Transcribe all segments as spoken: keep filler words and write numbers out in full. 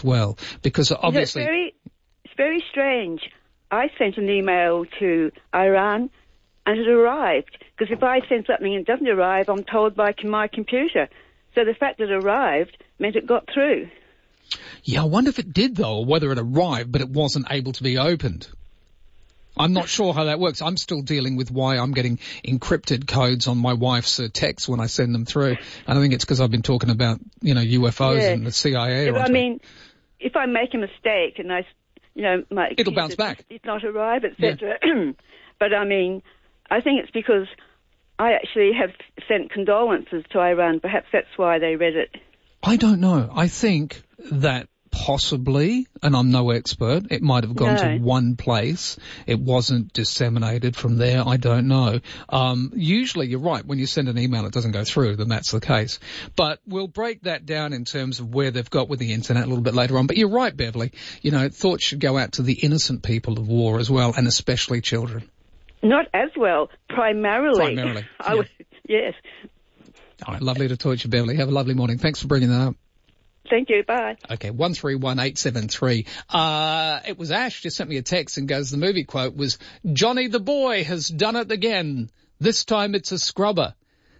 well, because obviously... It's very, it's very strange. I sent an email to Iran and it arrived, because if I send something and it doesn't arrive, I'm told by my computer. So the fact that it arrived meant it got through. Yeah, I wonder if it did, though, or whether it arrived but it wasn't able to be opened. I'm not sure how that works. I'm still dealing with why I'm getting encrypted codes on my wife's uh, texts when I send them through. And I think it's because I've been talking about, you know, U F Os yeah. and the C I A. Yeah, I mean, if I make a mistake and I, you know, my it'll bounce back. Did not arrive, et cetera. Yeah. But I mean, I think it's because I actually have sent condolences to Iran. Perhaps that's why they read it. I don't know. I think that possibly, and I'm no expert, it might have gone no. to one place. It wasn't disseminated from there. I don't know. Um, usually, you're right. When you send an email, it doesn't go through, then that's the case. But we'll break that down in terms of where they've got with the internet a little bit later on. But you're right, Beverly. You know, thoughts should go out to the innocent people of war as well, and especially children. Not as well. Primarily. Primarily. I yeah. would, yes. All right. Lovely to talk to you, Beverly. Have a lovely morning. Thanks for bringing that up. Thank you. Bye. Okay, one three one eight seven three. Uh, it was Ash just sent me a text and goes, the movie quote was, Johnny the boy has done it again. This time it's a scrubber.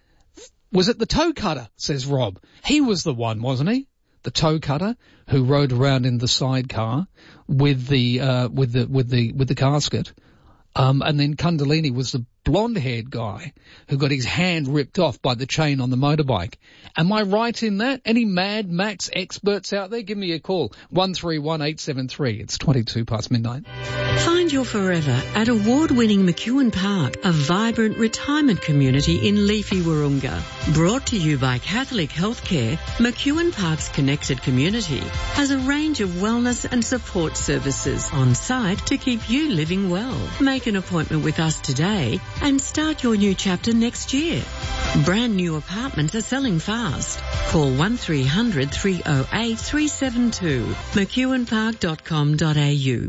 Was it the toe cutter, says Rob. He was the one, wasn't he? The toe cutter who rode around in the sidecar with the, uh, with the, with the, with the casket. Um, and then Kundalini was the blonde-haired guy who got his hand ripped off by the chain on the motorbike. Am I right in that? Any Mad Max experts out there? Give me a call. one three one eight seven three. It's twenty-two past midnight. Find your forever at award-winning McEwen Park, a vibrant retirement community in leafy Wahroonga. Brought to you by Catholic Healthcare, McEwen Park's connected community has a range of wellness and support services on site to keep you living well. Make an appointment with us today and start your new chapter next year. Brand new apartments are selling fast. Call one three hundred three oh eight three seven two, mcewen park dot com dot a u.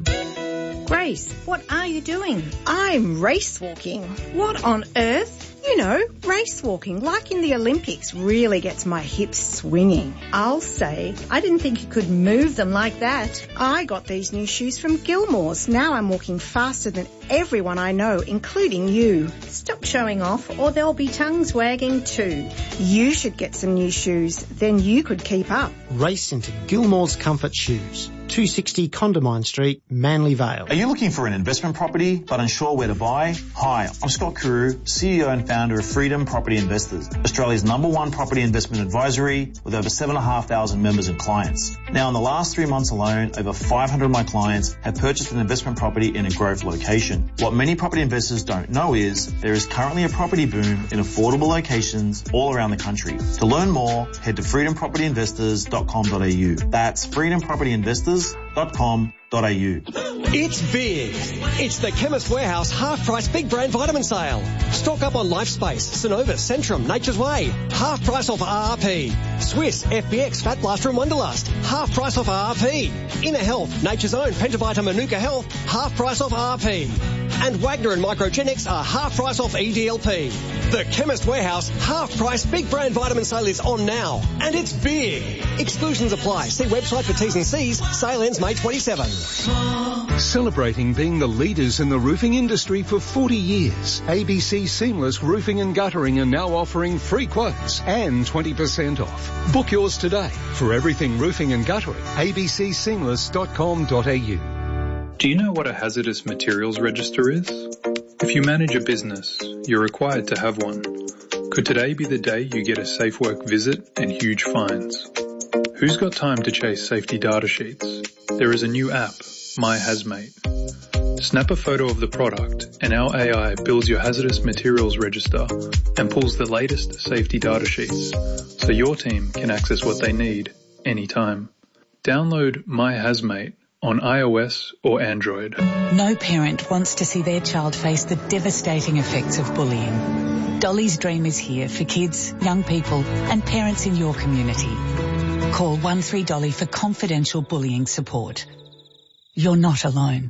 Grace, what are you doing? I'm race walking. What on earth? You know, race walking, like in the Olympics, really gets my hips swinging. I'll say, I didn't think you could move them like that. I got these new shoes from Gilmore's. Now I'm walking faster than everyone I know, including you. Stop showing off or there'll be tongues wagging too. You should get some new shoes, then you could keep up. Race into Gilmore's Comfort Shoes. two sixty Condamine Street, Manly Vale. Are you looking for an investment property but unsure where to buy? Hi, I'm Scott Carew, C E O and founder of Freedom Property Investors, Australia's number one property investment advisory with over seven thousand five hundred members and clients. Now, in the last three months alone, over five hundred of my clients have purchased an investment property in a growth location. What many property investors don't know is there is currently a property boom in affordable locations all around the country. To learn more, head to freedom property investors dot com dot a u. That's freedom property investors dot com dot a u. It's big. It's the Chemist Warehouse half-price big brand vitamin sale. Stock up on LifeSpace, Synovus, Centrum, Nature's Way. Half price off R R P. Swiss, F B X, Fat Blaster and Wonderlust. Half price off R R P. Inner Health, Nature's Own, Pentavita, Manuka Health. Half price off R R P. And Wagner and Microgenics are half price off E D L P. The Chemist Warehouse half-price big brand vitamin sale is on now. And it's big. Exclusions apply. See website for T's and C's. Sale ends May twenty-seventh. Celebrating being the leaders in the roofing industry for forty years, A B C Seamless Roofing and Guttering are now offering free quotes and twenty percent off. Book yours today. For everything roofing and guttering, a b c seamless dot com dot a u. Do you know what a hazardous materials register is? If you manage a business, you're required to have one. Could today be the day you get a Safe Work visit and huge fines? Who's got time to chase safety data sheets? There is a new app, My Hazmate. Snap a photo of the product and our A I builds your hazardous materials register and pulls the latest safety data sheets so your team can access what they need anytime. Download My Hazmate on iOS or Android. No parent wants to see their child face the devastating effects of bullying. Dolly's Dream is here for kids, young people and parents in your community. Call one three Dolly for confidential bullying support. You're not alone.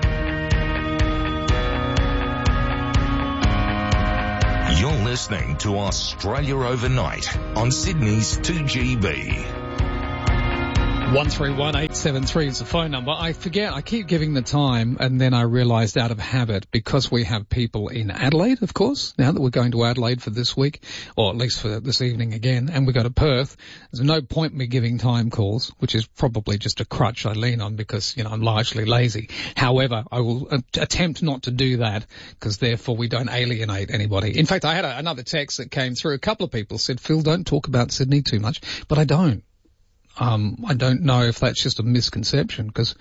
You're listening to Australia Overnight on Sydney's two G B. one three one eight seven three is the phone number. I forget, I keep giving the time, and then I realised out of habit, because we have people in Adelaide, of course, now that we're going to Adelaide for this week, or at least for this evening again, and we go to Perth, there's no point me giving time calls, which is probably just a crutch I lean on because, you know, I'm largely lazy. However, I will uh, attempt not to do that, because therefore we don't alienate anybody. In fact, I had a, another text that came through. A couple of people said, Phil, don't talk about Sydney too much, but I don't. Um, I don't know if that's just a misconception, because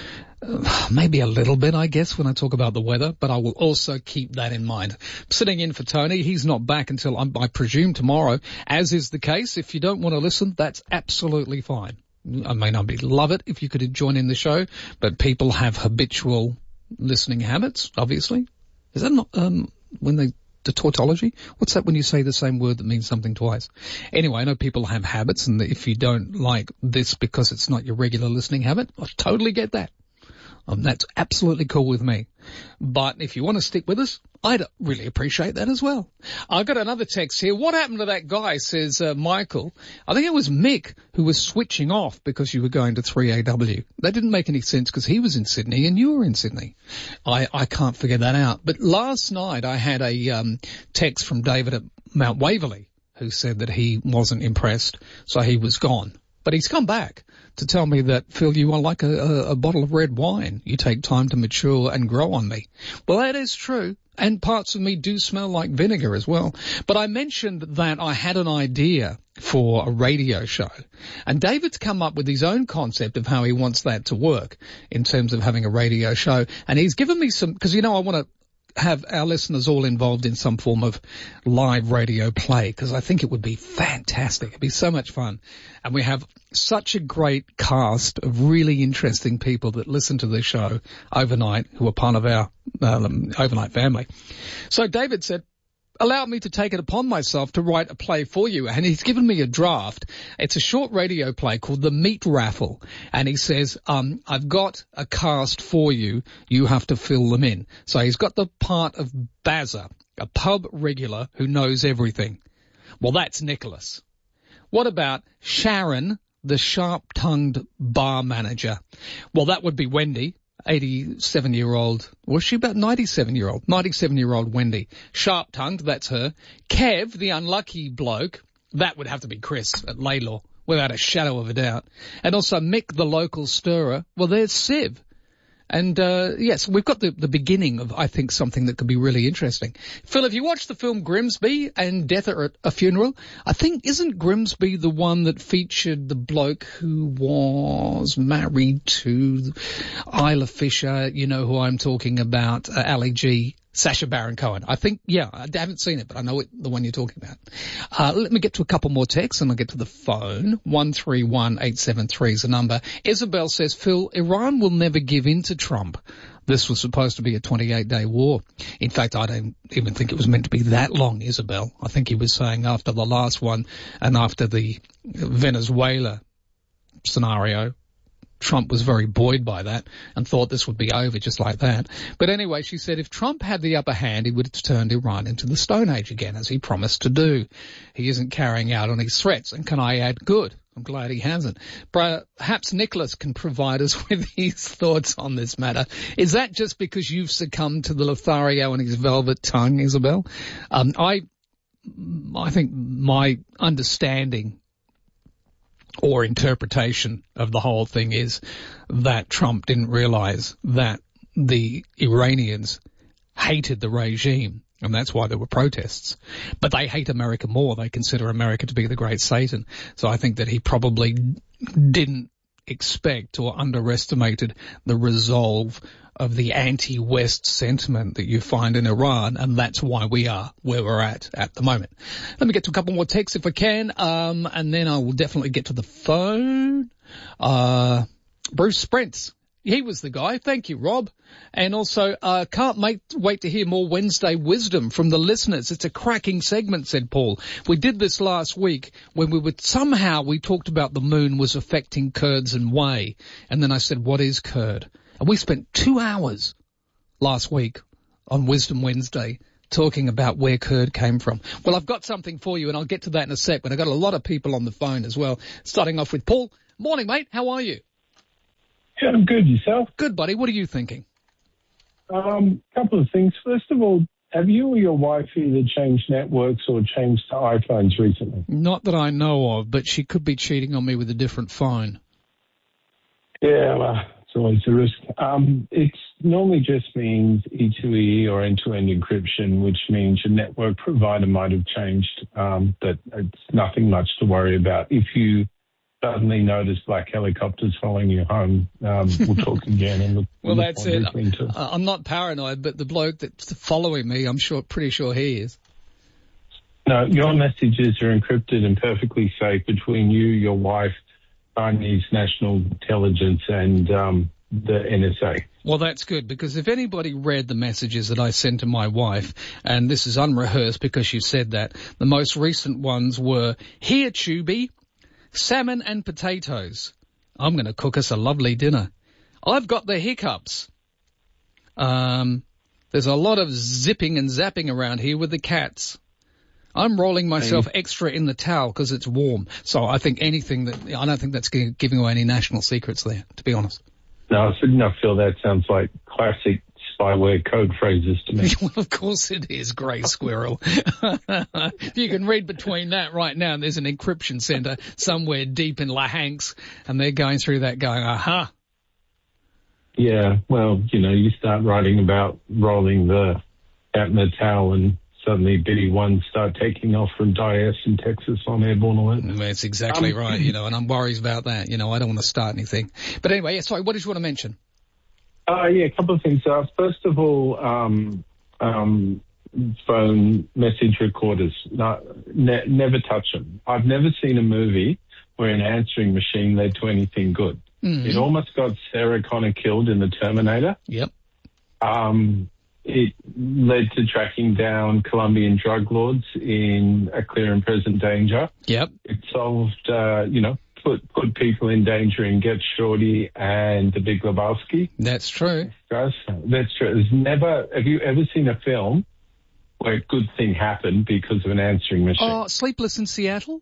uh, maybe a little bit, I guess, when I talk about the weather, but I will also keep that in mind. I'm sitting in for Tony. He's not back until, um, I presume, tomorrow, as is the case. If you don't want to listen, that's absolutely fine. I may not be love it if you could join in the show, but people have habitual listening habits, obviously. Is that not, um, when they... the tautology? What's that when you say the same word that means something twice? Anyway, I know people have habits, and if you don't like this because it's not your regular listening habit, I totally get that. Um, that's absolutely cool with me. But if you want to stick with us, I'd really appreciate that as well. I've got another text here. What happened to that guy, says uh, Michael. I think it was Mick who was switching off because you were going to three A W. That didn't make any sense because he was in Sydney and you were in Sydney. I, I can't figure that out. But last night I had a um, text from David at Mount Waverley who said that he wasn't impressed, so he was gone. But he's come back to tell me that, Phil, you are like a, a, a bottle of red wine. You take time to mature and grow on me. Well, that is true. And parts of me do smell like vinegar as well. But I mentioned that I had an idea for a radio show. And David's come up with his own concept of how he wants that to work in terms of having a radio show. And he's given me some, because, you know, I want to have our listeners all involved in some form of live radio play, because I think it would be fantastic. It'd be so much fun. And we have such a great cast of really interesting people that listen to this show overnight who are part of our um, overnight family. So David said, allow me to take it upon myself to write a play for you. And he's given me a draft. It's a short radio play called The Meat Raffle. And he says, um, I've got a cast for you. You have to fill them in. So he's got the part of Bazza, a pub regular who knows everything. Well, that's Nicholas. What about Sharon, the sharp-tongued bar manager? Well, that would be Wendy. eighty-seven-year-old, was she about ninety-seven-year-old? ninety-seven-year-old Wendy. Sharp-tongued, that's her. Kev, the unlucky bloke, that would have to be Chris at Laidlaw, without a shadow of a doubt. And also Mick, the local stirrer. Well, there's Siv. And, uh, yes, we've got the, the beginning of, I think, something that could be really interesting. Phil, have you watched the film Grimsby and Death at a Funeral? I think, isn't Grimsby the one that featured the bloke who was married to Isla Fisher? You know who I'm talking about, uh, Ali G. Sacha Baron Cohen. I think, yeah, I haven't seen it, but I know it, the one you're talking about. Uh, let me get to a couple more texts and I'll get to the phone. one three one eight seven three is the number. Isabel says, Phil, Iran will never give in to Trump. This was supposed to be a twenty-eight day war. In fact, I don't even think it was meant to be that long, Isabel. I think he was saying after the last one and after the Venezuela scenario, Trump was very buoyed by that and thought this would be over just like that. But anyway, she said if Trump had the upper hand, he would have turned Iran into the Stone Age again, as he promised to do. He isn't carrying out on his threats, and can I add good? I'm glad he hasn't. Perhaps Nicholas can provide us with his thoughts on this matter. Is that just because you've succumbed to the Lothario and his velvet tongue, Isabel? Um, I, I think my understanding or interpretation of the whole thing is that Trump didn't realize that the Iranians hated the regime, and that's why there were protests. But they hate America more. They consider America to be the great Satan. So I think that he probably didn't expect or underestimated the resolve of the anti-West sentiment that you find in Iran, and that's why we are where we're at at the moment. Let me get to a couple more texts if I can, um, and then I will definitely get to the phone. Uh, Bruce Sprents. He was the guy. Thank you, Rob. And also, uh, can't make, wait to hear more Wednesday wisdom from the listeners. It's a cracking segment, said Paul. We did this last week when we would, somehow we talked about the moon was affecting Kurds and whey. And then I said, what is Kurd? And we spent two hours last week on Wisdom Wednesday talking about where Kurd came from. Well, I've got something for you, and I'll get to that in a sec, but I've got a lot of people on the phone as well, starting off with Paul Morning, mate. How are you? Yeah, I'm good. Yourself? Good, buddy. What are you thinking? Um, couple of things. First of all, have you or your wife either changed networks or changed to iPhones recently? Not that I know of, but she could be cheating on me with a different phone. Yeah, well, it's always a risk. Um, it normally just means E two E or end-to-end encryption, which means your network provider might have changed, um, but it's nothing much to worry about. If you suddenly notice black helicopters following you home, um, we'll talk again. And look, well, look that's it. Into. I'm not paranoid, but the bloke that's following me, I'm sure, pretty sure he is. No, your messages are encrypted and perfectly safe between you, your wife, Chinese National Intelligence, and um, the N S A. Well, that's good, because if anybody read the messages that I sent to my wife, and this is unrehearsed because you said that, the most recent ones were, "Here, Chubby, salmon and potatoes. I'm going to cook us a lovely dinner. I've got the hiccups. Um, there's a lot of zipping and zapping around here with the cats. I'm rolling myself extra in the towel because it's warm." So I think anything that, I don't think that's giving away any national secrets there, to be honest. No, I couldn't feel that sounds like classic spyware code phrases to me. Well, of course it is, Grey Squirrel. You can read between that right now. There's an encryption centre somewhere deep in La Hanks, and they're going through that going, aha. Yeah, well, you know, you start writing about rolling the cat in the towel and suddenly B D ones start taking off from Dias in Texas on airborne alert. That's exactly um, right, you know, and I'm worried about that. You know, I don't want to start anything. But anyway, yeah, sorry, what did you want to mention? Uh, yeah, a couple of things. Uh, first of all, um, um, phone message recorders. No, ne- never touch them. I've never seen a movie where an answering machine led to anything good. Mm-hmm. It almost got Sarah Connor killed in The Terminator. Yep. Um, it led to tracking down Colombian drug lords in A Clear and Present Danger. Yep. It solved, uh, you know, put put people in danger in Get Shorty and The Big Lebowski. That's true. Guys, that's true. There's never, have you ever seen a film where a good thing happened because of an answering machine? Oh, Sleepless in Seattle?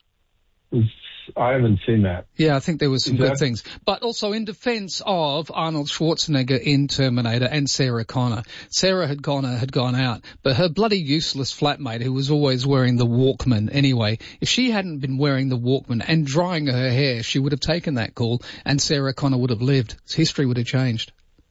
It's, I haven't seen that. Yeah, I think there was some Is good that? things. But also in defense of Arnold Schwarzenegger in Terminator and Sarah Connor. Sarah had gone, had gone out, but her bloody useless flatmate who was always wearing the Walkman anyway, if she hadn't been wearing the Walkman and drying her hair, she would have taken that call and Sarah Connor would have lived. History would have changed.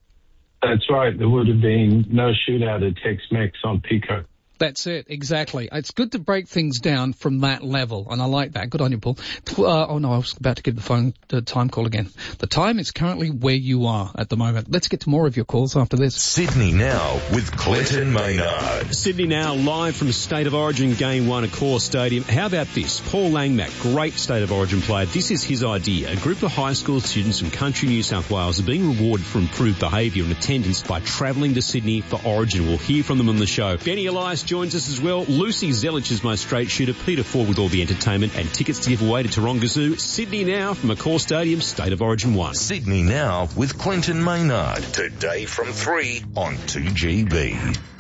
That's right. There would have been no shootout at Tex-Mex on Pico. That's it, exactly. It's good to break things down from that level, and I like that. Good on you, Paul. Uh, oh, no, I was about to give the phone the time call again. The time is currently where you are at the moment. Let's get to more of your calls after this. Sydney Now with Clinton Maynard. Sydney Now, live from State of Origin Game one at Core Stadium. How about this? Paul Langmack, great State of Origin player. This is his idea. A group of high school students from country New South Wales are being rewarded for improved behaviour and attendance by travelling to Sydney for Origin. We'll hear from them on the show. Benny Elias joins us as well. Lucy Zelich is my straight shooter. Peter Ford with all the entertainment and tickets to give away to Taronga Zoo. Sydney Now from Accor Stadium, State of Origin one. Sydney Now with Clinton Maynard. Today from three on two G B.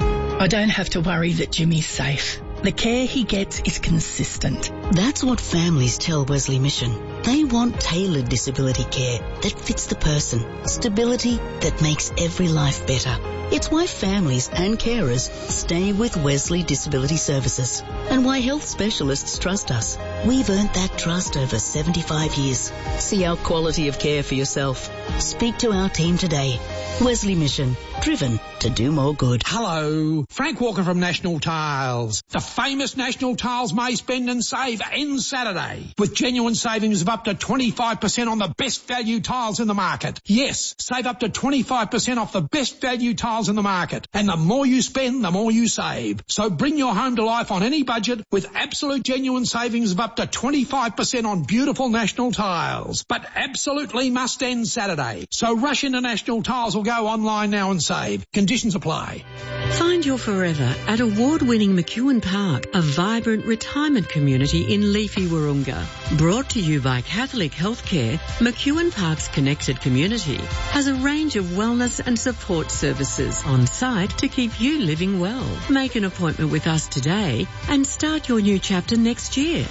I don't have to worry that Jimmy's safe. The care he gets is consistent. That's what families tell Wesley Mission. They want tailored disability care that fits the person. Stability that makes every life better. It's why families and carers stay with Wesley Disability Services and why health specialists trust us. We've earned that trust over seventy-five years. See our quality of care for yourself. Speak to our team today. Wesley Mission, driven to do more good. Hello, Frank Walker from National Tiles. The famous National Tiles May Spend and Save ends Saturday with genuine savings of up to twenty-five percent on the best value tiles in the market. Yes, save up to twenty-five percent off the best value tiles in the market. And the more you spend, the more you save. So bring your home to life on any budget with absolute genuine savings of up to twenty-five percent on beautiful National Tiles. But absolutely must end Saturday. So rush into National Tiles or go online now and save. Conditions apply. Find your forever at award-winning McEwen Park, a vibrant retirement community in leafy Wahroonga. Brought to you by Catholic Healthcare, McEwen Park's connected community has a range of wellness and support services on site to keep you living well. Make an appointment with us today and start your new chapter next year.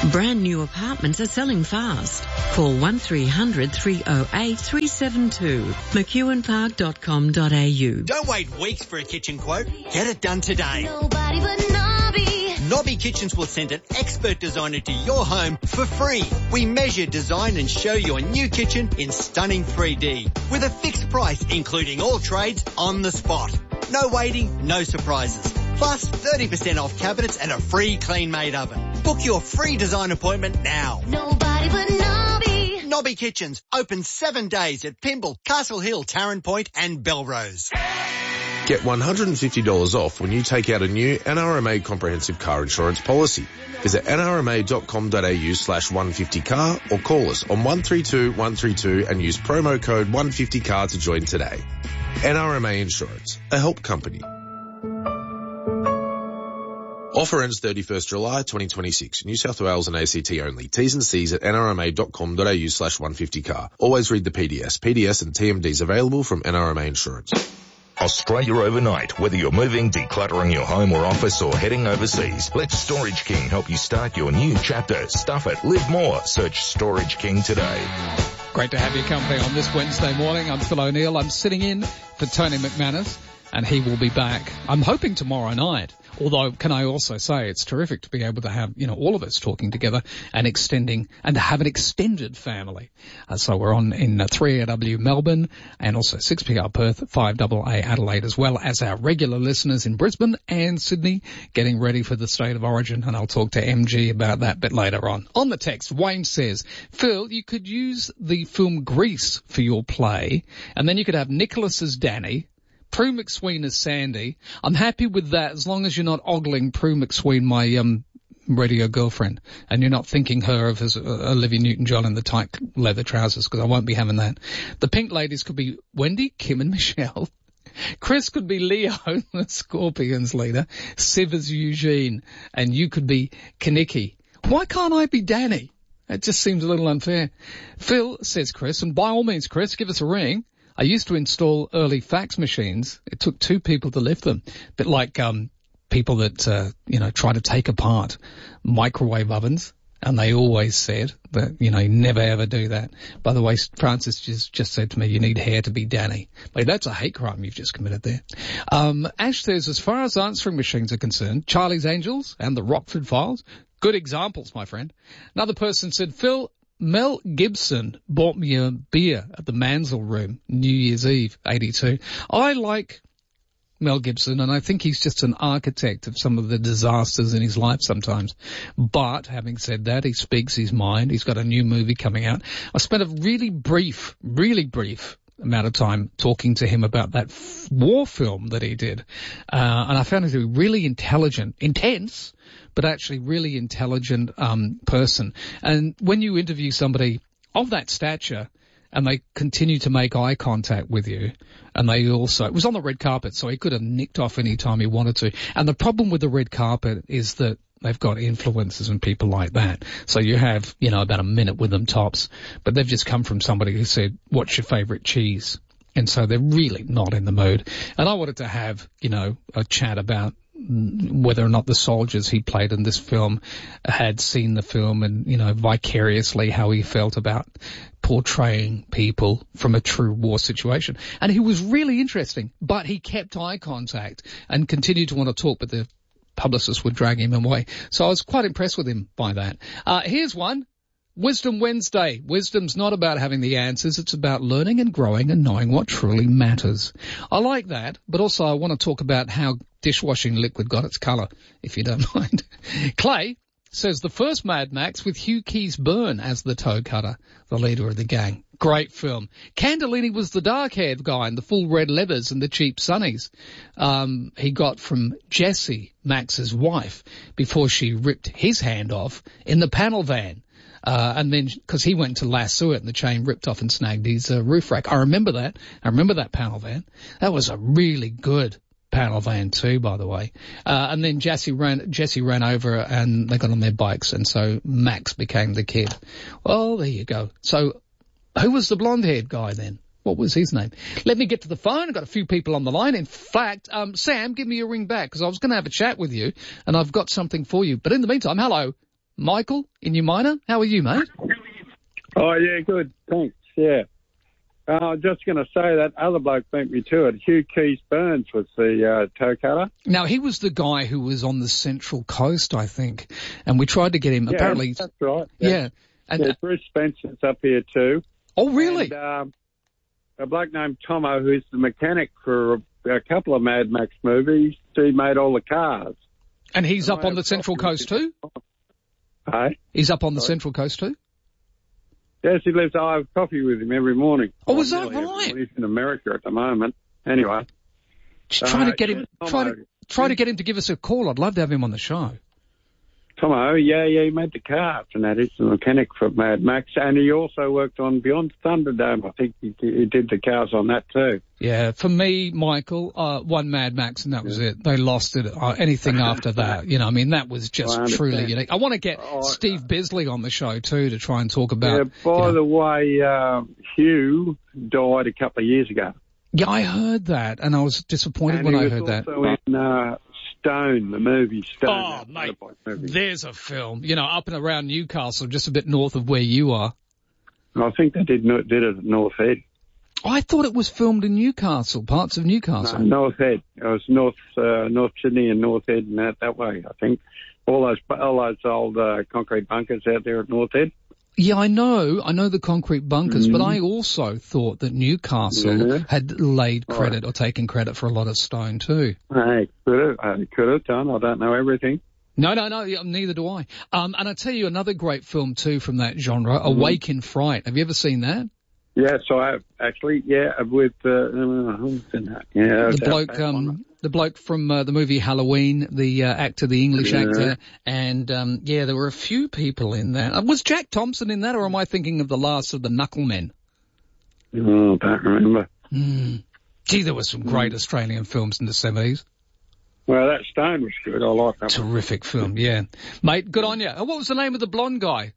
Brand new apartments are selling fast. Call one three hundred three oh eight three seven two. mcewen park dot com dot a u. Don't wait weeks for a kitchen quote. Get it done today. Nobody but Nobby. Nobby Kitchens will send an expert designer to your home for free. We measure, design and show your new kitchen in stunning three D with a fixed price including all trades on the spot. No waiting, no surprises. Plus thirty percent off cabinets and a free clean-made oven. Book your free design appointment now. Nobody but Nobby. Nobby Kitchens, open seven days at Pymble, Castle Hill, Tarrant Point and Belrose. Get one hundred fifty dollars off when you take out a new N R M A comprehensive car insurance policy. Visit n r m a dot com dot a u slash one fifty car or call us on one three two one three two and use promo code one fifty car to join today. N R M A Insurance, a help company. Offer ends thirty-first July twenty twenty-six. New South Wales and A C T only. T's and C's at n r m a dot com dot a u slash one fifty car. Always read the P D S. P D S and T M Ds available from N R M A Insurance. Australia overnight. Whether you're moving, decluttering your home or office or heading overseas, let Storage King help you start your new chapter. Stuff it. Live more. Search Storage King today. Great to have your company on this Wednesday morning. I'm Phil O'Neill. I'm sitting in for Tony McManus, and he will be back, I'm hoping, tomorrow night. Although, can I also say it's terrific to be able to have, you know, all of us talking together and extending, and to have an extended family. Uh, so we're on in uh, three A W Melbourne and also six P R Perth, five A A Adelaide, as well as our regular listeners in Brisbane and Sydney getting ready for the State of Origin. And I'll talk to M G about that bit later on. On the text, Wayne says, Phil, you could use the film Grease for your play, and then you could have Nicholas as Danny, Prue McSween as Sandy. I'm happy with that as long as you're not ogling Prue McSween, my um radio girlfriend, and you're not thinking her of as uh, Olivia Newton-John in the tight leather trousers, because I won't be having that. The pink ladies could be Wendy, Kim and Michelle. Chris could be Leo, the Scorpions leader. Siv as Eugene, and you could be Kaniki. Why can't I be Danny? It just seems a little unfair. Phil, says Chris, and by all means, Chris, give us a ring. I used to install early fax machines. It took two people to lift them. A bit like um people that, uh, you know, try to take apart microwave ovens. And they always said that, you know, you never ever do that. By the way, Francis just, just said to me, you need hair to be Danny. Like, that's a hate crime you've just committed there. Um, Ash says, as far as answering machines are concerned, Charlie's Angels and the Rockford Files, good examples, my friend. Another person said, Phil, Mel Gibson bought me a beer at the Mansell Room, New Year's Eve, eighty-two. I like Mel Gibson, and I think he's just an architect of some of the disasters in his life sometimes. But, having said that, he speaks his mind. He's got a new movie coming out. I spent a really brief, really brief amount of time talking to him about that f- war film that he did. Uh, and I found him to be really intelligent, intense, but actually really intelligent um person. And when you interview somebody of that stature and they continue to make eye contact with you, and they also, it was on the red carpet, so he could have nicked off any time he wanted to. And the problem with the red carpet is that they've got influencers and people like that. So you have, you know, about a minute with them tops, but they've just come from somebody who said, what's your favorite cheese? And so they're really not in the mood. And I wanted to have, you know, a chat about whether or not the soldiers he played in this film had seen the film and, you know, vicariously how he felt about portraying people from a true war situation. And he was really interesting, but he kept eye contact and continued to want to talk, but the publicists would drag him away. So I was quite impressed with him by that. Uh, here's one. Wisdom Wednesday. Wisdom's not about having the answers. It's about learning and growing and knowing what truly matters. I like that, but also I want to talk about how dishwashing liquid got its colour, if you don't mind. Clay says the first Mad Max with Hugh Keys-Byrne as the toe cutter, the leader of the gang. Great film. Candellini was the dark-haired guy in the full red leathers and the cheap sunnies. Um, he got from Jessie, Max's wife, before she ripped his hand off in the panel van. Uh, and then, cause he went to lasso it and the chain ripped off and snagged his uh, roof rack. I remember that. I remember that panel van. That was a really good panel van too, by the way. Uh, and then Jesse ran, Jesse ran over and they got on their bikes, and so Max became the kid. Well, there you go. So, who was the blonde-haired guy then? What was his name? Let me get to the phone. I've got a few people on the line. In fact, um, Sam, give me a ring back, because I was going to have a chat with you, and I've got something for you. But in the meantime, hello, Michael in Umina. How are you, mate? Oh, yeah, good. Thanks, yeah. Uh, I'm just going to say that other bloke beat me to it. Hugh Keys Burns was the uh, toe cutter. Now, he was the guy who was on the Central Coast, I think, and we tried to get him, Yeah, apparently... that's right. Yeah. And, yeah, Bruce Spencer's up here too. Oh, really? And, um, a bloke named Tomo, who's the mechanic for a, a couple of Mad Max movies, he made all the cars. And he's up on the Central Coast too? Hey? He's up on the Central Coast too? Yes, he lives. I have coffee with him every morning. Oh, is that Nearly every right? morning. He's in America at the moment. Anyway. Just try Uh, to get him, Tomo. try to, try to get him to give us a call. I'd love to have him on the show. Tomo, yeah, yeah, he made the cars, and that is the mechanic for Mad Max, and he also worked on Beyond Thunderdome. I think he, he did the cars on that too. Yeah, for me, Michael, uh, one Mad Max and that was it. They lost it. Uh, anything after that, you know, I mean, that was just I truly understand. unique. I want to get Oh, Steve Bisley on the show too to try and talk about. yeah, by you know- the way, uh, Hugh died a couple of years ago. Yeah, I heard that, and I was disappointed and when he I was heard that. also in uh, Stone, the movie Stone. Oh, that mate, motorbike movie. there's a film, you know, up and around Newcastle, just a bit north of where you are. I think they did did it at North Head. I thought it was filmed in Newcastle, parts of Newcastle. No, North Head. It was North uh, North Sydney and North Head and that that way. I think all those all those old uh, concrete bunkers out there at North Head. Yeah, I know. I know the concrete bunkers, Mm. but I also thought that Newcastle Yeah. had laid Right. credit or taken credit for a lot of stone too. Hey, could have uh, could have done. I don't know everything. No, no, no, yeah, neither do I. Um, and I tell you another great film too from that genre, Awake in Fright. Have you ever seen that? Yes, I have actually. Yeah, with uh, uh, who's in that? Yeah, The that- bloke, that one. um, the bloke from uh, the movie Halloween, the uh, actor, the English Yeah. actor, and um, yeah, there were a few people in that. Uh, was Jack Thompson in that, or am I thinking of the last of the Knucklemen? Oh, don't remember. Mm. Gee, there were some great Australian films in the seventies. Well, that Stone was good. I like that. Terrific film, yeah. Mate, good on you. And what was the name of the blonde guy?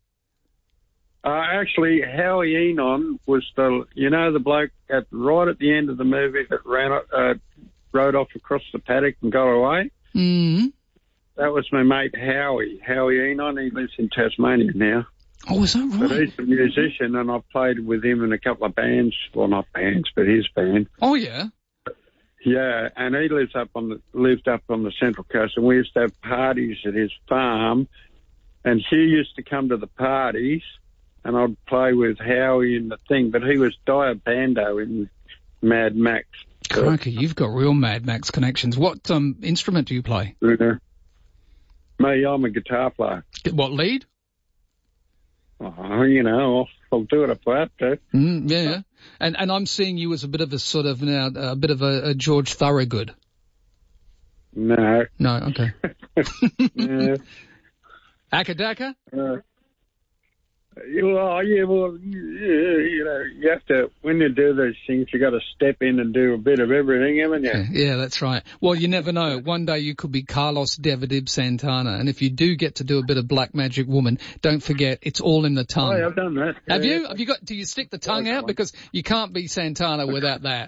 Uh, actually, Howie Enon was the, you know, the bloke at right at the end of the movie that ran, uh, rode off across the paddock and got away. Mm. That was my mate Howie, Howie Enon. He lives in Tasmania now. Oh, is that But right? he's a musician, and I've played with him in a couple of bands. Well, not bands, but his band. Oh, yeah. Yeah, and he lives up on the lived up on the Central Coast, and we used to have parties at his farm, and he used to come to the parties, and I'd play with Howie in the thing, but he was Dire Bando in Mad Max. Crikey, you've got real Mad Max connections. What um, instrument do you play? Uh, me, I'm a guitar player. What, lead? Oh, you know, I'll, I'll do it if I have to. Mm, yeah. And and I'm seeing you as a bit of a sort of now a bit of a, a George Thorogood. No. No, okay. Yeah. Akadaka? Uh, well, yeah, well, yeah, you know, you have to, when you do those things, you got to step in and do a bit of everything, haven't you? Yeah, yeah, that's right. Well, you never know. One day you could be Carlos Davidib Santana, and if you do get to do a bit of Black Magic Woman, don't forget it's all in the tongue. Oh, yeah, I've done that. Have Yeah. you? Have you got? Do you stick the tongue out? Because you can't be Santana without that.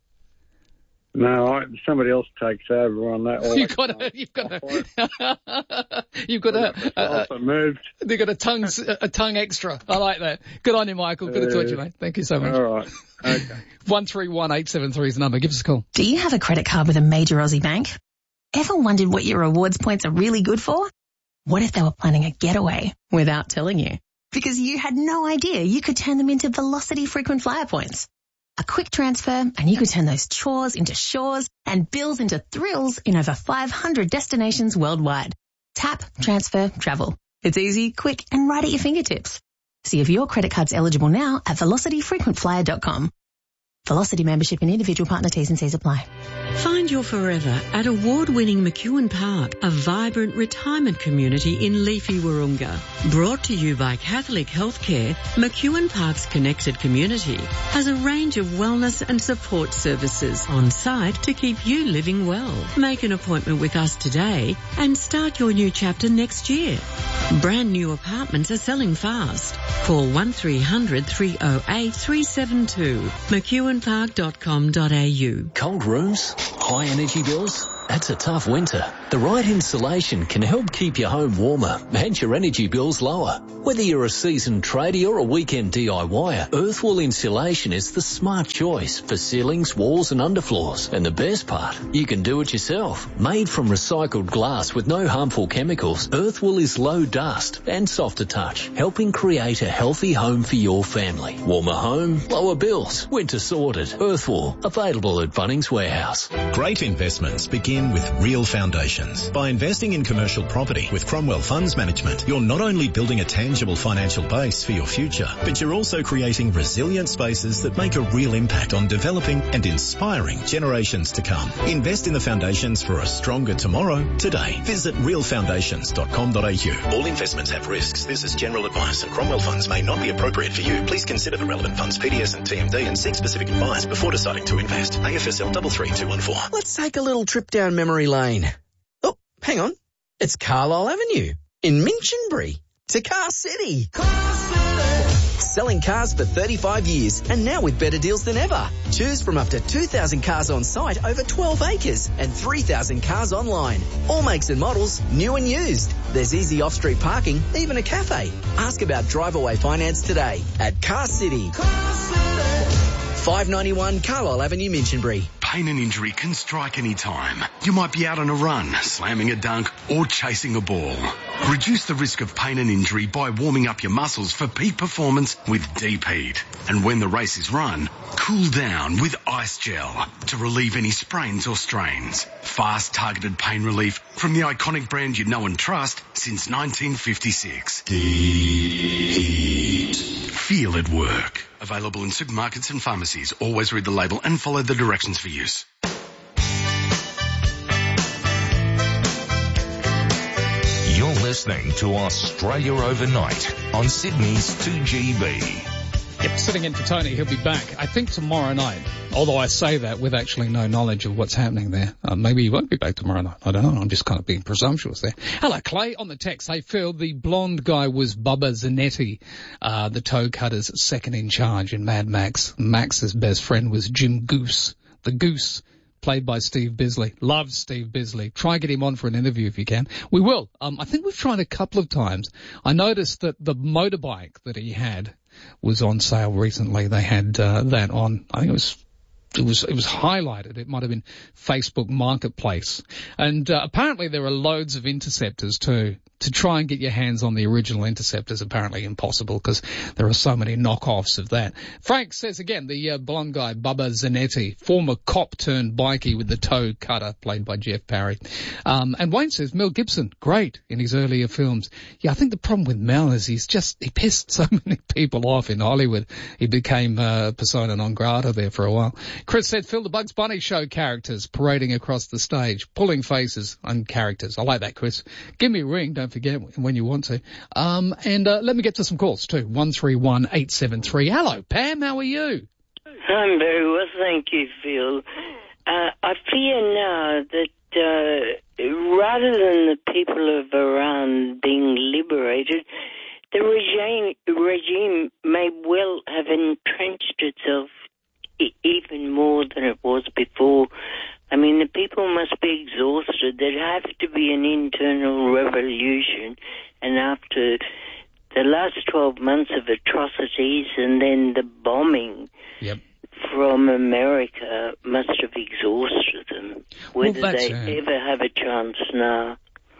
No, I, somebody else takes over on that one. You've got to. You've got to. You've got a. Uh, I moved. They've got a tongue. A tongue extra. I like that. Good on you, Michael. Good to talk to you, mate. Thank you so much. All right. Okay. One three one eight seven three is the number. Give us a call. Do you have a credit card with a major Aussie bank? Ever wondered what your rewards points are really good for? What if they were planning a getaway without telling you? Because you had no idea you could turn them into Velocity frequent flyer points. A quick transfer and you could turn those chores into shores and bills into thrills in over five hundred destinations worldwide. Tap, transfer, travel. It's easy, quick and right at your fingertips. See if your credit card's eligible now at velocity frequent flyer dot com. Velocity membership and individual partner T's and C's apply. Find your forever at award-winning McEwen Park, a vibrant retirement community in leafy Wahroonga. Brought to you by Catholic Healthcare, McEwen Park's connected community has a range of wellness and support services on site to keep you living well. Make an appointment with us today and start your new chapter next year. Brand new apartments are selling fast. Call one three hundred three oh eight three seven two. mcewen park dot com dot a u. Cold rooms? High energy bills? That's a tough winter. The right insulation can help keep your home warmer and your energy bills lower. Whether you're a seasoned tradie or a weekend DIYer, Earthwall Insulation is the smart choice for ceilings, walls and underfloors. And the best part, you can do it yourself. Made from recycled glass with no harmful chemicals, Earthwall is low dust and soft to touch, helping create a healthy home for your family. Warmer home, lower bills. Winter sorted. Earthwall, available at Bunnings Warehouse. Great investments begin with real foundations. By investing in commercial property with Cromwell Funds Management, you're not only building a tangible financial base for your future, but you're also creating resilient spaces that make a real impact on developing and inspiring generations to come. Invest in the foundations for a stronger tomorrow today. Visit real foundations dot com dot a u. All investments have risks. This is general advice, and Cromwell Funds may not be appropriate for you. Please consider the relevant funds, P D S and T M D, and seek specific advice before deciding to invest. A F S L three three two one four. Let's take a little trip down memory lane. Oh, hang on. It's Carlisle Avenue in Minchinbury to Car City. Car City. Selling cars for thirty-five years and now with better deals than ever. Choose from up to two thousand cars on site over twelve acres and three thousand cars online. All makes and models, new and used. There's easy off-street parking, even a cafe. Ask about drive-away finance today at Car City. Car City. five ninety-one Carlisle Avenue, Minchinbury. Pain and injury can strike any time. You might be out on a run, slamming a dunk, or chasing a ball. Reduce the risk of pain and injury by warming up your muscles for peak performance with Deep Heat. And when the race is run, cool down with Ice Gel to relieve any sprains or strains. Fast, targeted pain relief from the iconic brand you know and trust since nineteen fifty-six. Deep Heat. Feel it work. Available in supermarkets and pharmacies. Always read the label and follow the directions for use. You're listening to Australia Overnight on Sydney's two G B. Yep, sitting in for Tony. He'll be back, I think, tomorrow night. Although I say that with actually no knowledge of what's happening there. Uh, maybe he won't be back tomorrow night. I don't know. I'm just kind of being presumptuous there. Hello, Clay. On the text, hey, Phil, the blonde guy was Bubba Zanetti, uh, the toe cutter's second in charge in Mad Max. Max's best friend was Jim Goose, the Goose, played by Steve Bisley. Loves Steve Bisley. Try and get him on for an interview if you can. We will. Um, I think we've tried a couple of times. I noticed that the motorbike that he had was on sale recently. They had uh, that on, I think it was It was, it was highlighted. It might have been Facebook Marketplace. And, uh, apparently there are loads of Interceptors too. To try and get your hands on the original Interceptor is apparently impossible because there are so many knockoffs of that. Frank says again, the uh, blonde guy, Bubba Zanetti, former cop turned bikie with the toe cutter, played by Jeff Parry. Um, and Wayne says Mel Gibson, great in his earlier films. Yeah, I think the problem with Mel is he's just, he pissed so many people off in Hollywood. He became uh, persona non grata there for a while. Chris said, Phil, the Bugs Bunny show characters parading across the stage, pulling faces and characters. I like that, Chris. Give me a ring, don't forget when you want to. Um, and uh, let me get to some calls too. one three one eight seven three. Hello, Pam. How are you? I'm very well, thank you, Phil. Uh, I fear now that uh, rather than the people of Iran being liberated, the regime, regime may well have entrenched itself e- even more than it was before. I mean, the people must be exhausted. There'd have to be an internal revolution. And after the last twelve months of atrocities and then the bombing yep. from America must have exhausted them. Whether well, they uh... ever have a chance now.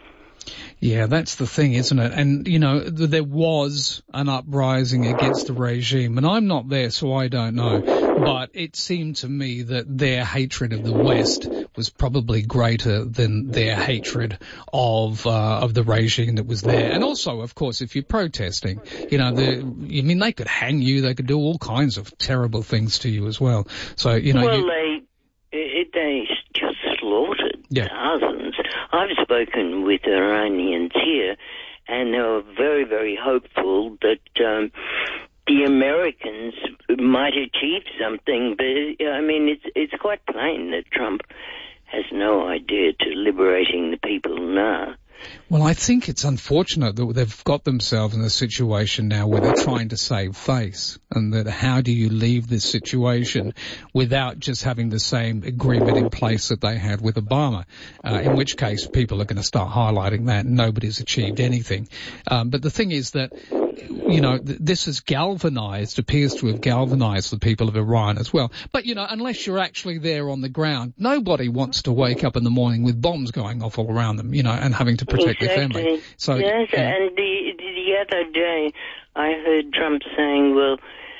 Yeah, that's the thing, isn't it? And, you know, th- there was an uprising against the regime, and I'm not there, so I don't know. But it seemed to me that their hatred of the West was probably greater than their hatred of uh, of the regime that was there. And also, of course, if you're protesting, you know, the, I mean, they could hang you, they could do all kinds of terrible things to you as well. So, you know, well, you, they it, they just slaughtered yeah. thousands. I've spoken with Iranians here, and they were very, very hopeful that um, the Americans might achieve something. But, I mean, it's it's quite plain that Trump has no idea to liberating the people now. Well, I think it's unfortunate that they've got themselves in a situation now where they're trying to save face, and that how do you leave this situation without just having the same agreement in place that they had with Obama, uh, in which case people are going to start highlighting that and nobody's achieved anything. Um, but the thing is that, you know, th- this has galvanized, appears to have galvanized the people of Iran as well. But, you know, unless you're actually there on the ground, nobody wants to wake up in the morning with bombs going off all around them, you know, and having to protect exactly. their family. So, yes, yeah. and the, the other day I heard Trump saying, well,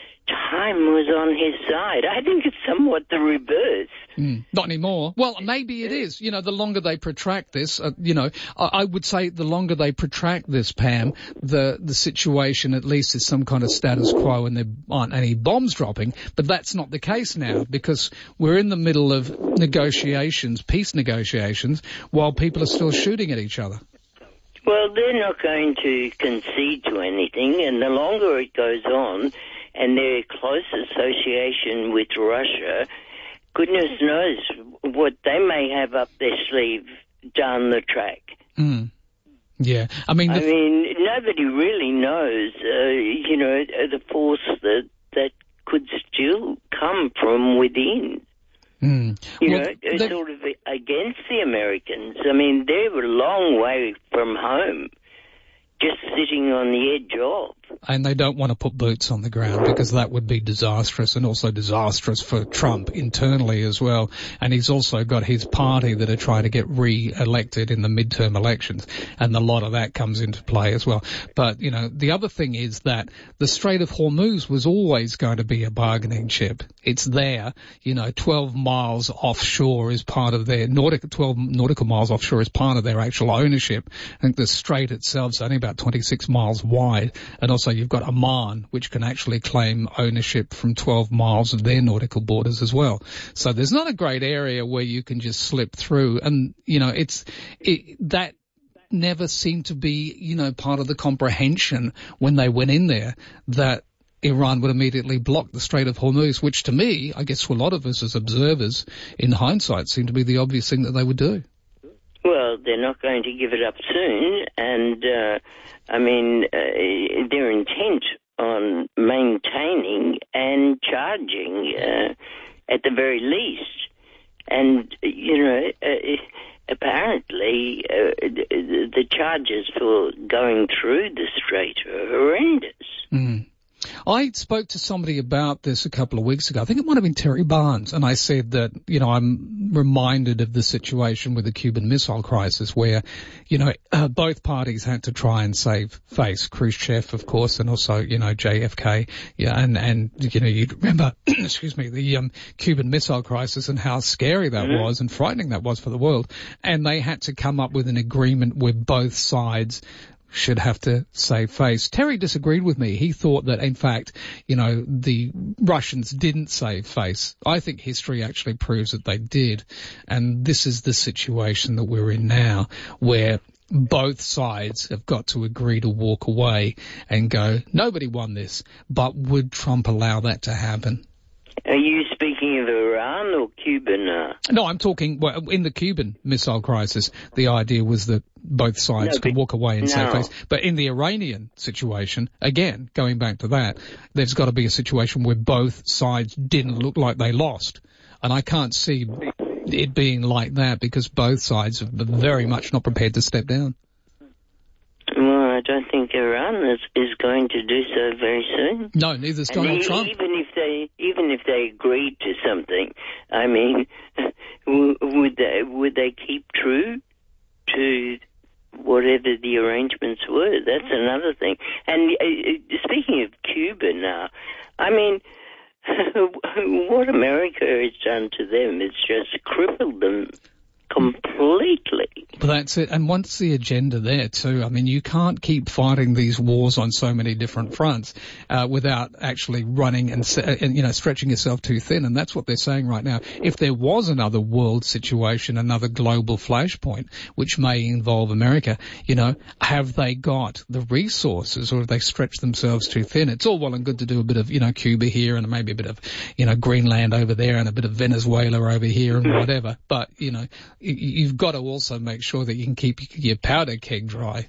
time was on his side. I think it's somewhat the reverse. Mm, not anymore. Well, maybe it is. You know, the longer they protract this, uh, you know, I, I would say the longer they protract this, Pam, the the situation at least is some kind of status quo and there aren't any bombs dropping. But that's not the case now, because we're in the middle of negotiations, peace negotiations, while people are still shooting at each other. Well, they're not going to concede to anything, and the longer it goes on, and their close association with Russia, goodness knows what they may have up their sleeve down the track. Mm. Yeah, I mean... I mean, nobody really knows, uh, you know, the force that that could still come from within. Mm. You well, know, they... sort of against the Americans. I mean, they're a long way from home, just sitting on the edge of. And they don't want to put boots on the ground, because that would be disastrous, and also disastrous for Trump internally as well. And he's also got his party that are trying to get re-elected in the midterm elections, and a lot of that comes into play as well. But, you know, the other thing is that the Strait of Hormuz was always going to be a bargaining chip. It's there, you know, twelve miles offshore is part of their, nautical, twelve nautical miles offshore is part of their actual ownership. I think the strait itself is only about twenty-six miles wide, and also you've got Oman, which can actually claim ownership from twelve miles of their nautical borders as well. So there's not a great area where you can just slip through, and, you know, it's, it, that never seemed to be, you know, part of the comprehension when they went in there, that Iran would immediately block the Strait of Hormuz, which to me, I guess to a lot of us as observers, in hindsight, seemed to be the obvious thing that they would do. Well, they're not going to give it up soon, and, uh, I mean, uh, their intent on maintaining and charging, uh, at the very least. And, you know, uh, apparently uh, the, the charges for going through the strait are horrendous. Mm. I spoke to somebody about this a couple of weeks ago. I think it might have been Terry Barnes, and I said that, you know, I'm reminded of the situation with the Cuban Missile Crisis where, you know, uh, both parties had to try and save face. Khrushchev, of course, and also, you know, J F K. Yeah, and, and, you know, you remember, excuse me, the um, Cuban Missile Crisis and how scary that mm-hmm. was and frightening that was for the world. And they had to come up with an agreement where both sides should have to save face. Terry disagreed with me. He thought that, in fact, you know, the Russians didn't save face. I think history actually proves that they did. And this is the situation that we're in now, where both sides have got to agree to walk away and go, nobody won this. But would Trump allow that to happen? Are you speaking of Iran or Cuba now? No, I'm talking, well, in the Cuban Missile Crisis, the idea was that both sides no, could walk away and no. save face. But in the Iranian situation, again, going back to that, there's got to be a situation where both sides didn't look like they lost. And I can't see it being like that, because both sides are very much not prepared to step down. Well, I don't think Iran is, is going to do so very soon. No, neither is Donald and Trump. Even if they, even if they agreed to something, I mean, would they would they keep true to whatever the arrangements were? That's another thing. And uh, speaking of Cuba now, I mean, what America has done to them is just crippled them completely. But that's it. And once the agenda there too, I mean, you can't keep fighting these wars on so many different fronts uh, without actually running and, and, you know, stretching yourself too thin. And that's what they're saying right now. If there was another world situation, another global flashpoint, which may involve America, you know, have they got the resources, or have they stretched themselves too thin? It's all well and good to do a bit of, you know, Cuba here and maybe a bit of, you know, Greenland over there and a bit of Venezuela over here and whatever. But, you know, you've got to also make sure sure that you can keep your powder keg dry.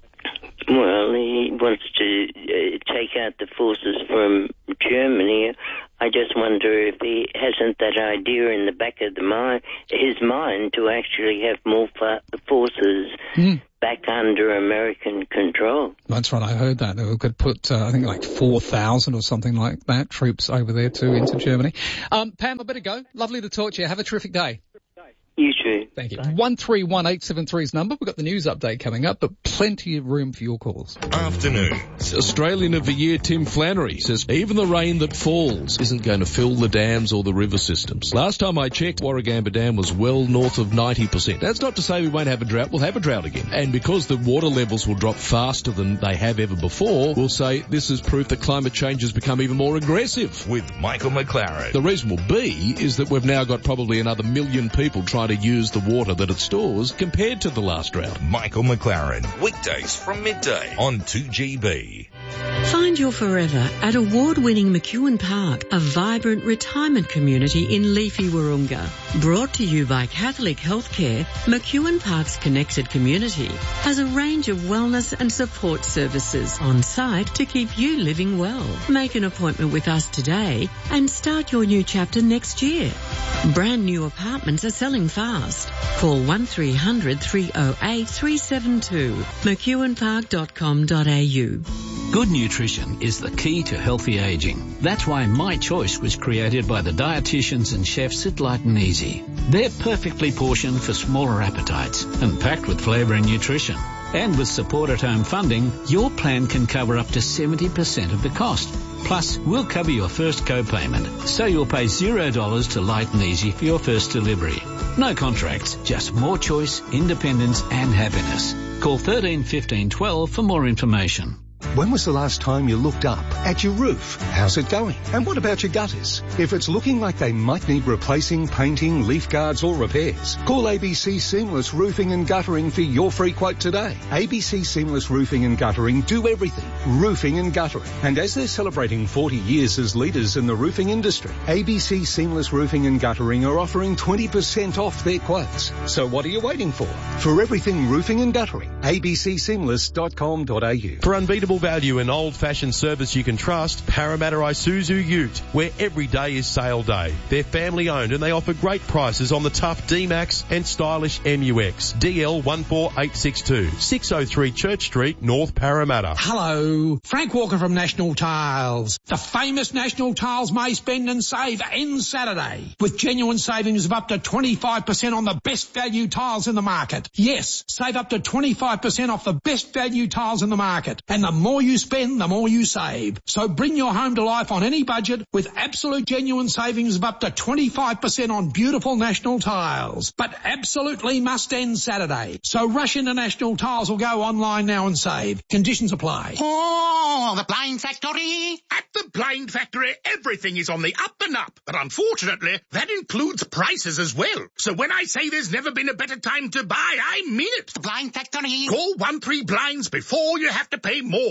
Well, he wants to uh, take out the forces from Germany. I just wonder if he hasn't that idea in the back of the mind, his mind, to actually have more fa- forces mm. back under American control. That's right, I heard that. They could put, uh, I think, like four thousand or something like that, troops over there too, into Germany. Um, Pam, I better go. Lovely to talk to you. Have a terrific day. You too. Thank you. one three one eight seven three's number. We've got the news update coming up, but plenty of room for your calls. Afternoon. Australian of the Year Tim Flannery says even the rain that falls isn't going to fill the dams or the river systems. Last time I checked, Warragamba Dam was well north of ninety percent. That's not to say we won't have a drought. We'll have a drought again. And because the water levels will drop faster than they have ever before, we'll say this is proof that climate change has become even more aggressive. With Michael McLaren. The reason will be is that we've now got probably another million people trying to use the water that it stores compared to the last drought. Michael McLaren, weekdays from midday on two G B. Find your forever at award-winning McEwen Park, a vibrant retirement community in leafy Wahroonga. Brought to you by Catholic Healthcare, McEwen Park's connected community has a range of wellness and support services on site to keep you living well. Make an appointment with us today and start your new chapter next year. Brand new apartments are selling fast. Call one three hundred three oh eight three seven two, mcewen park dot com dot a u. Good nutrition is the key to healthy aging. That's why My Choice was created by the dietitians and chefs at Light and Easy. They're perfectly portioned for smaller appetites and packed with flavour and nutrition. And with support at home funding, your plan can cover up to seventy percent of the cost. Plus, we'll cover your first co-payment, so you'll pay zero dollars to Light and Easy for your first delivery. No contracts, just more choice, independence and happiness. Call thirteen fifteen twelve for more information. When was the last time you looked up at your roof? How's it going? And what about your gutters? If it's looking like they might need replacing, painting, leaf guards or repairs, call A B C Seamless Roofing and Guttering for your free quote today. A B C Seamless Roofing and Guttering do everything. Roofing and guttering. And as they're celebrating forty years as leaders in the roofing industry, A B C Seamless Roofing and Guttering are offering twenty percent off their quotes. So what are you waiting for? For everything roofing and guttering, a b c seamless dot com dot a u. For unbeatable value and old-fashioned service you can trust, Parramatta Isuzu Ute, where every day is sale day. They're family-owned and they offer great prices on the tough D-Max and stylish M U X. D L one four eight six two, six oh three Church Street, North Parramatta. Hello, Frank Walker from National Tiles. The famous National Tiles May Spend and Save ends Saturday with genuine savings of up to twenty-five percent on the best value tiles in the market. Yes, save up to twenty-five percent off the best value tiles in the market. And the more you spend, the more you save. So bring your home to life on any budget with absolute genuine savings of up to twenty-five percent on beautiful National Tiles. But absolutely must end Saturday. So rush into National Tiles or go online now and save. Conditions apply. Oh, the Blind Factory. At the Blind Factory, everything is on the up and up. But unfortunately, that includes prices as well. So when I say there's never been a better time to buy, I mean it. The Blind Factory. Call one three blinds before you have to pay more.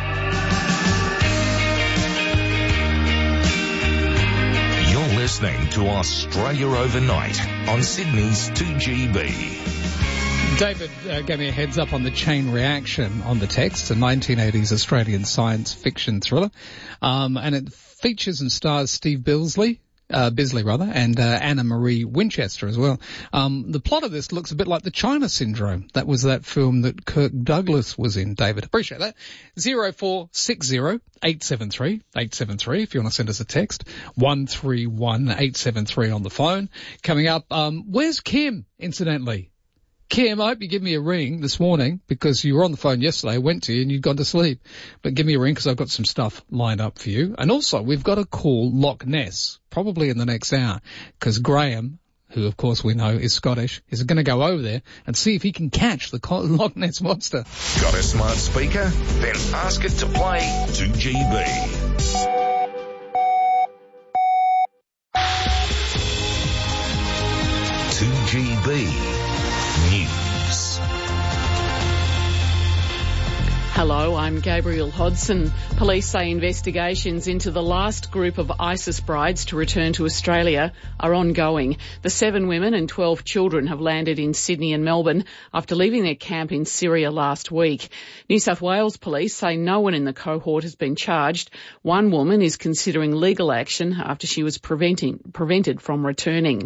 You're listening to Australia Overnight on Sydney's two G B. David uh, gave me a heads up on the Chain Reaction on the text, a nineteen eighties Australian science fiction thriller, um, and it features and stars Steve Bisley. Uh, Bisley, rather, and uh, Anna Marie Winchester as well. Um, the plot of this looks a bit like the China Syndrome. That was that film that Kirk Douglas was in, David. Appreciate that. zero four six zero eight seven three eight seven three if you want to send us a text. one three one eight seven three on the phone. Coming up, um, where's Kim, incidentally? Kim, I hope you give me a ring this morning because you were on the phone yesterday. I went to you and you'd gone to sleep. But give me a ring because I've got some stuff lined up for you. And also, we've got to call Loch Ness, probably in the next hour, because Graham, who of course we know is Scottish, is going to go over there and see if he can catch the Loch Ness Monster. Got a smart speaker? Then ask it to play two G B. two G B News. Hello, I'm Gabriel Hodson. Police say investigations into the last group of ISIS brides to return to Australia are ongoing. The seven women and twelve children have landed in Sydney and Melbourne after leaving their camp in Syria last week. New South Wales police say no one in the cohort has been charged. One woman is considering legal action after she was preventing, prevented from returning.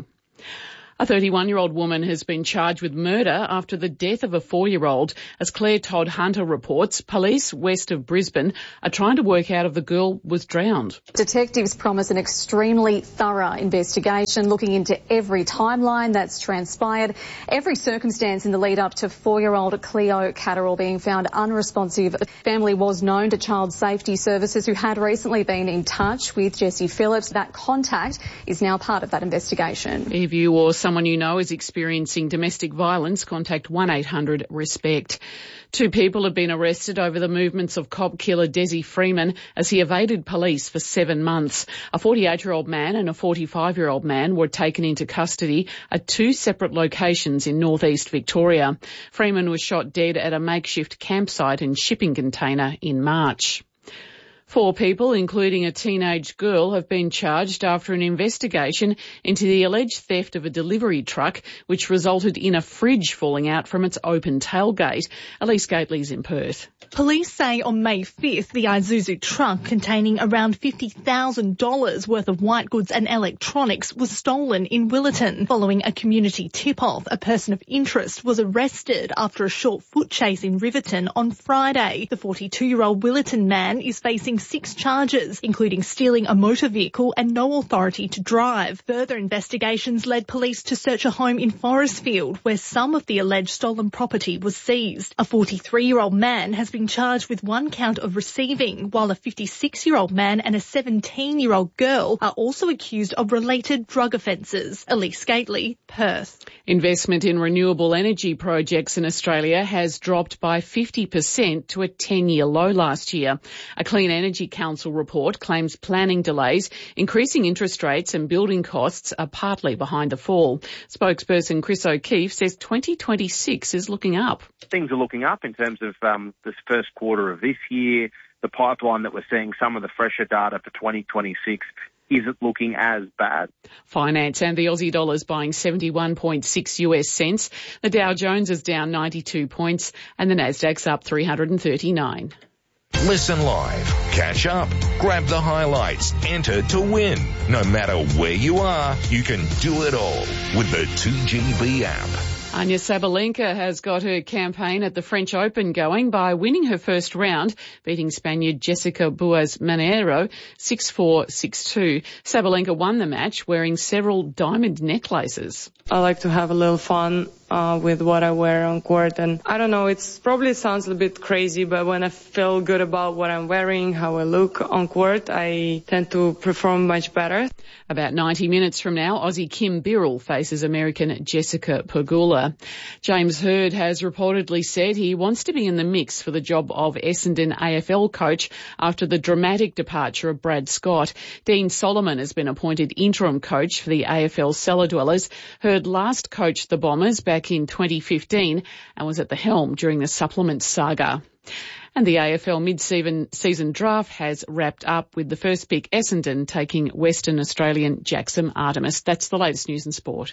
A thirty-one-year-old woman has been charged with murder after the death of a four-year-old. As Claire Todd Hunter reports, police west of Brisbane are trying to work out if the girl was drowned. Detectives promise an extremely thorough investigation looking into every timeline that's transpired, every circumstance in the lead up to four-year-old Cleo Catterall being found unresponsive. The family was known to Child Safety Services, who had recently been in touch with Jessie Phillips. That contact is now part of that investigation. If you or someone you know is experiencing domestic violence, contact one eight hundred RESPECT. Two people have been arrested over the movements of cop killer Desi Freeman as he evaded police for seven months. A forty-eight-year-old man and a forty-five-year-old man were taken into custody at two separate locations in northeast Victoria. Freeman was shot dead at a makeshift campsite and shipping container in March. Four people, including a teenage girl, have been charged after an investigation into the alleged theft of a delivery truck, which resulted in a fridge falling out from its open tailgate. Elise Gately's in Perth. Police say on May fifth, the Isuzu truck containing around fifty thousand dollars worth of white goods and electronics was stolen in Willetton. Following a community tip-off, a person of interest was arrested after a short foot chase in Riverton on Friday. The forty-two-year-old Willetton man is facing six charges, including stealing a motor vehicle and no authority to drive. Further investigations led police to search a home in Forestfield, where some of the alleged stolen property was seized. A forty-three-year-old man has been charged with one count of receiving, while a fifty-six-year-old man and a seventeen-year-old girl are also accused of related drug offences. Elise Gately, Perth. Investment in renewable energy projects in Australia has dropped by fifty percent to a ten-year low last year. A Clean Energy Council report claims planning delays, increasing interest rates and building costs are partly behind the fall. Spokesperson Chris O'Keefe says twenty twenty-six is looking up. Things are looking up in terms of um, this first quarter of this year. The pipeline that we're seeing, some of the fresher data for twenty twenty-six isn't looking as bad. Finance and the Aussie dollar is buying seventy-one point six US cents. The Dow Jones is down ninety-two points and the Nasdaq's up three hundred thirty-nine. Listen live, catch up, grab the highlights, enter to win. No matter where you are, you can do it all with the two G B app. Anya Sabalenka has got her campaign at the French Open going by winning her first round, beating Spaniard Jessica Bues-Manero six four, six two. Sabalenka won the match wearing several diamond necklaces. I like to have a little fun uh, with what I wear on court, and I don't know, it's probably sounds a bit crazy, but when I feel good about what I'm wearing, how I look on court, I tend to perform much better. About ninety minutes from now, Aussie Kim Birrell faces American Jessica Pegula. James Hird has reportedly said he wants to be in the mix for the job of Essendon A F L coach after the dramatic departure of Brad Scott. Dean Solomon has been appointed interim coach for the A F L cellar dwellers. Hird last coached the Bombers back in twenty fifteen and was at the helm during the supplement saga. And the A F L mid-season season draft has wrapped up with the first pick Essendon taking Western Australian Jackson Artemis. That's the latest news and sport.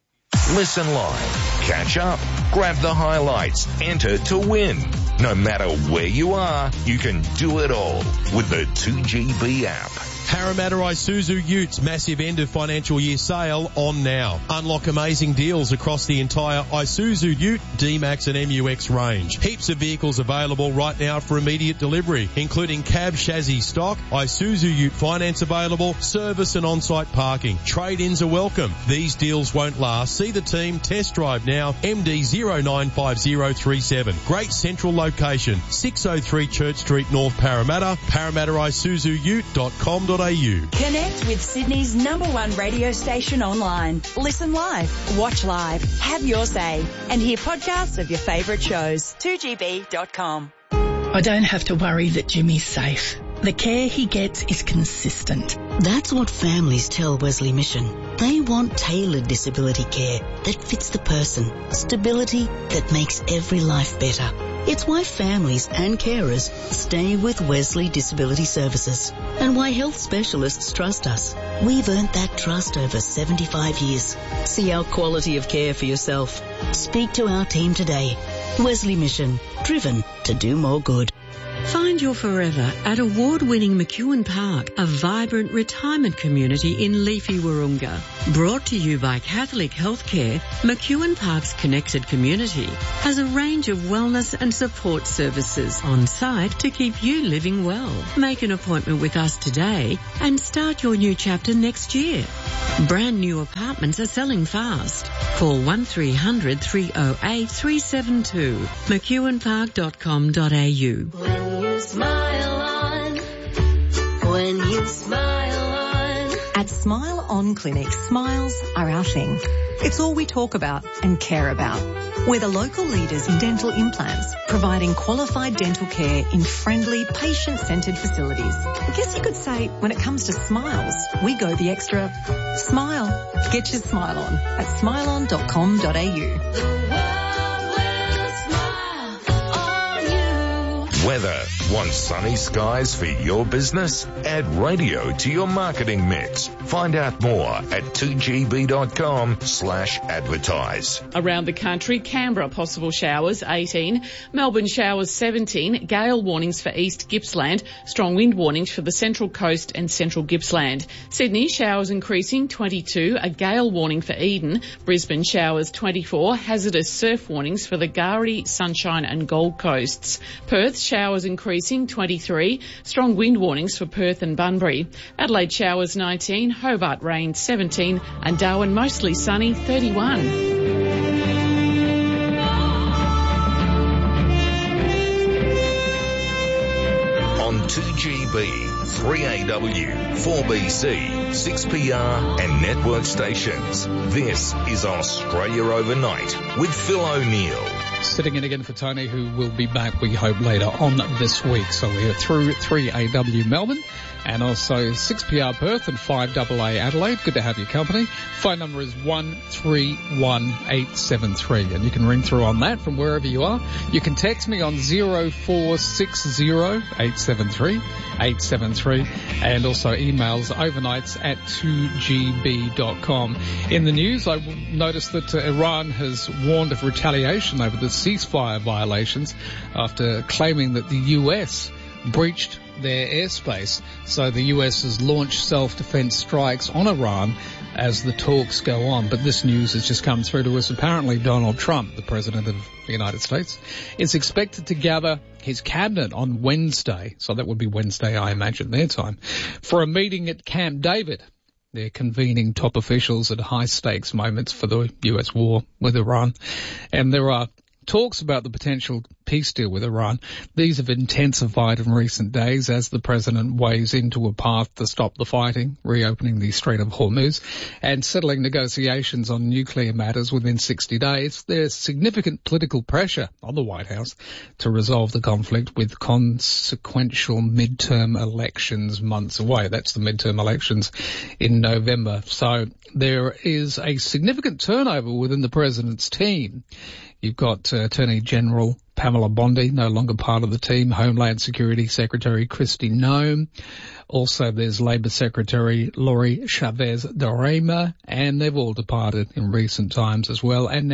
Listen live, catch up, grab the highlights, enter to win. No matter where you are, you can do it all with the two G B app. Parramatta Isuzu Utes massive end of financial year sale on now. Unlock amazing deals across the entire Isuzu Ute, D-Max and M U X range. Heaps of vehicles available right now for immediate delivery, including cab chassis stock, Isuzu Ute finance available, service and on-site parking. Trade-ins are welcome. These deals won't last. See the team, test drive now, M D zero nine five zero three seven. Great central location, six oh three Church Street, North Parramatta, parramatta isuzu ute dot com dot a u. Connect with Sydney's number one radio station online. Listen live, watch live, have your say, and hear podcasts of your favourite shows. two G B dot com. I don't have to worry that Jimmy's safe. The care he gets is consistent. That's what families tell Wesley Mission. They want tailored disability care that fits the person, stability that makes every life better. It's why families and carers stay with Wesley Disability Services and why health specialists trust us. We've earned that trust over seventy-five years. See our quality of care for yourself. Speak to our team today. Wesley Mission, driven to do more good. Find your forever at award-winning McEwen Park, a vibrant retirement community in leafy Wahroonga. Brought to you by Catholic Healthcare, McEwen Park's connected community has a range of wellness and support services on site to keep you living well. Make an appointment with us today and start your new chapter next year. Brand new apartments are selling fast. Call one three hundred, three oh eight, three seven two, mcewen park dot com dot a u. When you smile on, when you smile on. At Smile On Clinic, smiles are our thing. It's all we talk about and care about. We're the local leaders in dental implants, providing qualified dental care in friendly, patient-centred facilities. I guess you could say, when it comes to smiles, we go the extra smile. Get your smile on at smile on dot com dot a u. Weather. Want sunny skies for your business? Add radio to your marketing mix. Find out more at two g b dot com slash advertise. Around the country, Canberra possible showers eighteen, Melbourne showers seventeen, gale warnings for East Gippsland, strong wind warnings for the Central Coast and Central Gippsland. Sydney showers increasing twenty-two, a gale warning for Eden, Brisbane showers twenty-four, hazardous surf warnings for the Gowrie, Sunshine and Gold Coasts. Perth showers increasing twenty-three, strong wind warnings for Perth and Bunbury. Adelaide showers nineteen, Hobart rain seventeen and Darwin mostly sunny thirty-one. On two G B, three A W, four B C, six P R and network stations. This is Australia Overnight with Phil O'Neill. Sitting in again for Tony, who will be back, we hope, later on this week. So we're through three A W Melbourne and also six P R Perth and five A A Adelaide. Good to have your company. Phone number is one three one eight seven three, and you can ring through on that from wherever you are. You can text me on zero four six zero eight seven three eight seven three, and also emails overnights at two g b dot com. In the news, I noticed that uh, Iran has warned of retaliation over the ceasefire violations after claiming that the U S breached their airspace. So the U S has launched self-defense strikes on Iran as the talks go on. But this news has just come through to us. Apparently Donald Trump, the President of the United States, is expected to gather his cabinet on Wednesday. So that would be Wednesday, I imagine, their time, for a meeting at Camp David. They're convening top officials at high-stakes moments for the U S war with Iran. And there are talks about the potential peace deal with Iran. These have intensified in recent days as the president weighs into a path to stop the fighting, reopening the Strait of Hormuz, and settling negotiations on nuclear matters within sixty days. There's significant political pressure on the White House to resolve the conflict with consequential midterm elections months away. That's the midterm elections in November. So there is a significant turnover within the president's team. You've got uh, Attorney General Pamela Bondi, no longer part of the team, Homeland Security Secretary Kristi Noem. Also, there's Labor Secretary Lori Chavez de Reyma, and they've all departed in recent times as well. And